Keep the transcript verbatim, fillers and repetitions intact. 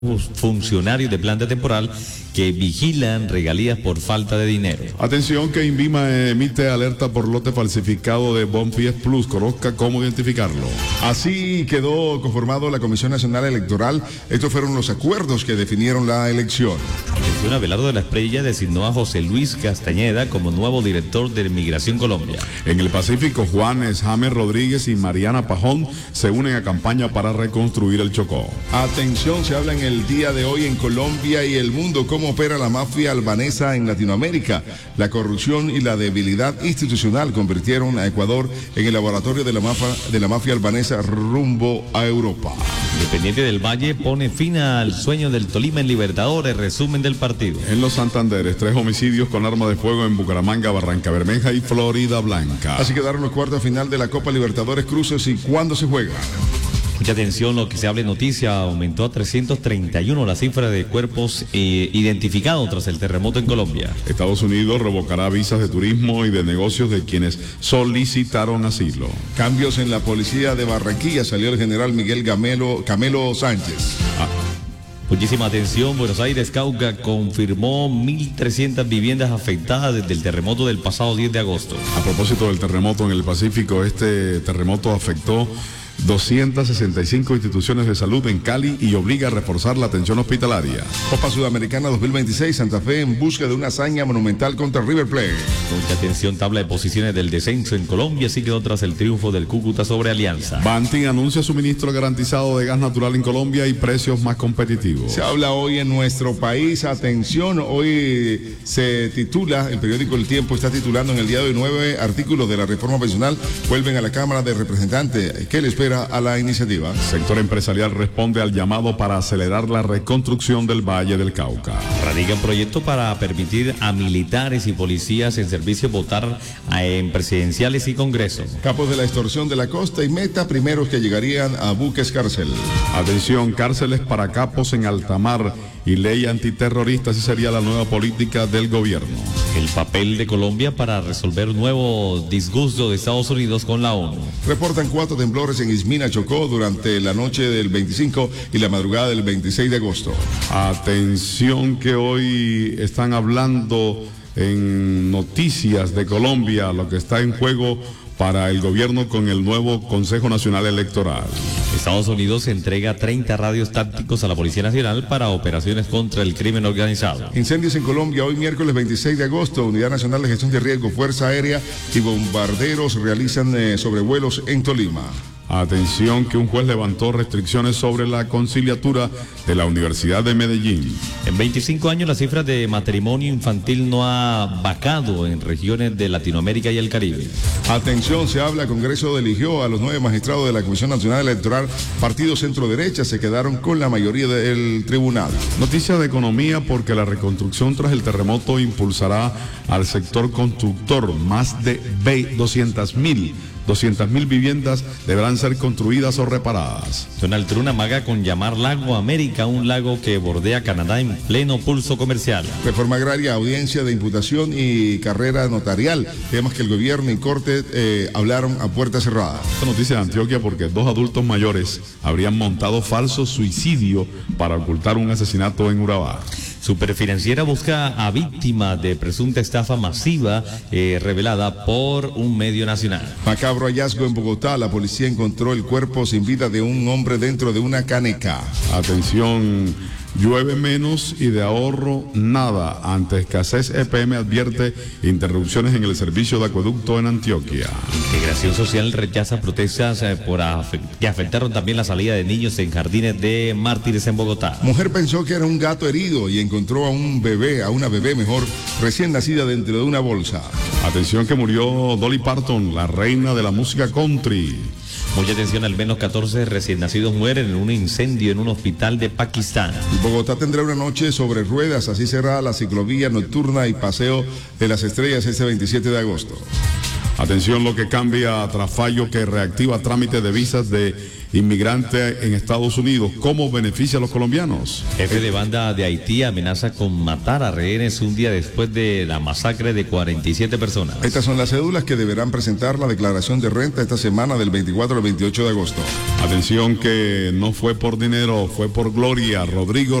funcionarios de planta temporal que vigilan regalías por falta de dinero. Atención que INVIMA emite alerta por lote falsificado de Bonfies Plus. Conozca cómo identificarlo. Así quedó conformado la Comisión Nacional Electoral. Estos fueron los acuerdos que definieron la elección. Atención, Abelardo de la Espriella designó a José Luis Castañeda como nuevo director de Migración Colombia. En el Pacífico, Juanes James Rodríguez y Mariana Pajón se unen a campaña para reconstruir el Chocó. Atención, se habla en el día de hoy en Colombia y el mundo cómo opera la mafia albanesa en Latinoamérica. La corrupción y la debilidad institucional convirtieron a Ecuador en el laboratorio de la mafia, de la mafia albanesa rumbo a Europa. Independiente del Valle pone fin al sueño del Tolima en Libertadores. Resumen del partido. En los Santanderes, tres homicidios con arma de fuego en Bucaramanga, Barranca Bermeja y Florida Blanca. Así quedaron los cuartos de final de la Copa Libertadores Cruces. ¿Y cuándo se juega? Mucha atención, lo que se habla en noticia, aumentó a trescientos treinta y uno la cifra de cuerpos eh, identificados tras el terremoto en Colombia. Estados Unidos revocará visas de turismo y de negocios de quienes solicitaron asilo. Cambios en la policía de Barranquilla, salió el general Miguel Gamelo, Camelo Sánchez. Ah. Muchísima atención, Buenos Aires, Cauca confirmó mil trescientas viviendas afectadas desde el terremoto del pasado diez de agosto. A propósito del terremoto en el Pacífico, este terremoto afectó doscientas sesenta y cinco instituciones de salud en Cali y obliga a reforzar la atención hospitalaria. Copa Sudamericana dos mil veintiséis, Santa Fe en busca de una hazaña monumental contra River Plate. Mucha atención, tabla de posiciones del descenso en Colombia, así quedó tras el triunfo del Cúcuta sobre Alianza. Banting anuncia suministro garantizado de gas natural en Colombia y precios más competitivos. Se habla hoy en nuestro país, atención, hoy se titula, el periódico El Tiempo está titulando en el día de hoy nueve artículos de la reforma pensional vuelven a la Cámara de Representantes. ¿Qué le espera a la iniciativa? Sector empresarial responde al llamado para acelerar la reconstrucción del Valle del Cauca. Radica un proyecto para permitir a militares y policías en servicio votar en presidenciales y congresos. Capos de la extorsión de la costa y Meta, primeros que llegarían a buques cárcel. Atención, cárceles para capos en alta mar y ley antiterrorista, así sería la nueva política del gobierno. El papel de Colombia para resolver un nuevo disgusto de Estados Unidos con la ONU. Reportan cuatro temblores en Ismina, Chocó, durante la noche del veinticinco y la madrugada del veintiséis de agosto. Atención que hoy están hablando en noticias de Colombia, lo que está en juego para el gobierno con el nuevo Consejo Nacional Electoral. Estados Unidos entrega treinta radios tácticos a la Policía Nacional para operaciones contra el crimen organizado. Incendios en Colombia, hoy miércoles veintiséis de agosto, Unidad Nacional de Gestión de Riesgo, Fuerza Aérea y bombarderos realizan eh, sobrevuelos en Tolima. Atención que un juez levantó restricciones sobre la conciliatura de la Universidad de Medellín. En veinticinco años la cifra de matrimonio infantil no ha bajado en regiones de Latinoamérica y el Caribe. Atención, se habla, Congreso eligió a los nueve magistrados de la Comisión Nacional Electoral, partido centro-derecha, se quedaron con la mayoría del tribunal. Noticia de economía porque la reconstrucción tras el terremoto impulsará al sector constructor. Más de doscientas mil viviendas deberán ser construidas o reparadas. Donald Trump amaga con llamar Lago América un lago que bordea Canadá en pleno pulso comercial. Reforma agraria, audiencia de imputación y carrera notarial. Temas que el gobierno y corte eh, hablaron a puerta cerrada. Esta noticia de Antioquia porque dos adultos mayores habrían montado falso suicidio para ocultar un asesinato en Urabá. Superfinanciera busca a víctima de presunta estafa masiva eh, revelada por un medio nacional. Macabro hallazgo en Bogotá. La policía encontró el cuerpo sin vida de un hombre dentro de una caneca. Atención, llueve menos y de ahorro nada. Ante escasez, E P M advierte interrupciones en el servicio de acueducto en Antioquia. Integración Social rechaza protestas eh, por afect que afectaron también la salida de niños en jardines de mártires en Bogotá. Mujer pensó que era un gato herido y encontró a un bebé, a una bebé mejor, recién nacida dentro de una bolsa. Atención que murió Dolly Parton, la reina de la música country. Mucha atención, al menos catorce recién nacidos mueren en un incendio en un hospital de Pakistán. Bogotá tendrá una noche sobre ruedas, así será la ciclovía nocturna y paseo de las estrellas este veintisiete de agosto. Atención, lo que cambia tras fallo que reactiva trámite de visas de inmigrante en Estados Unidos. ¿Cómo beneficia a los colombianos? Jefe de banda de Haití amenaza con matar a rehenes un día después de la masacre de cuarenta y siete personas. Estas son las cédulas que deberán presentar la declaración de renta esta semana del veinticuatro al veintiocho de agosto. Atención, que no fue por dinero, fue por gloria. Rodrigo